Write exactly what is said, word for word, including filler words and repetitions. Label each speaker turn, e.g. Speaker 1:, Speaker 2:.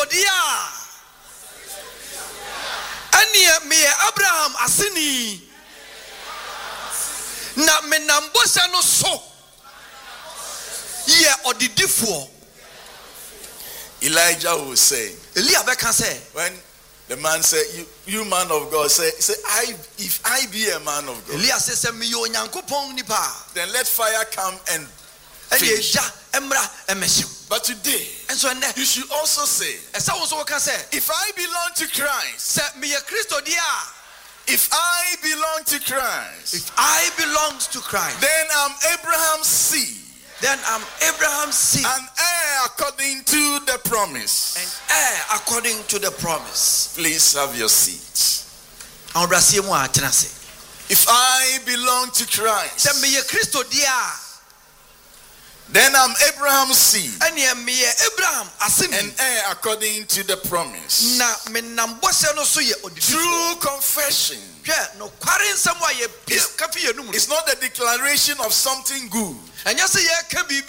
Speaker 1: dia ane me Abraham aseni na me nambosha no so ye odidifo.
Speaker 2: Elijah will say,
Speaker 1: Elia beka say,
Speaker 2: when the man said, you, you man of God, say, say I, if I be a man of God,
Speaker 1: Elia says, se me yo nyankopon nipa,
Speaker 2: then let fire come and
Speaker 1: finish. But
Speaker 2: today,
Speaker 1: and so
Speaker 2: you should also say, if I belong to Christ, if I belong to Christ,
Speaker 1: if I belong to Christ,
Speaker 2: then I'm Abraham's seed.
Speaker 1: Then I'm Abraham's seed.
Speaker 2: An heir according to the promise.
Speaker 1: An heir according to the promise.
Speaker 2: Please have your seat.
Speaker 1: If
Speaker 2: I belong to Christ, then I'm Abraham's seed.
Speaker 1: And
Speaker 2: heir according to the promise. True confession. It's, it's not the declaration of something good.